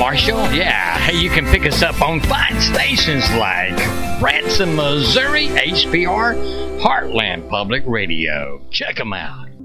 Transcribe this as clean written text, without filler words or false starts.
Marshall. Yeah, hey, you can pick us up on fine stations like Branson, Missouri, HPR, Heartland Public Radio. Check them out.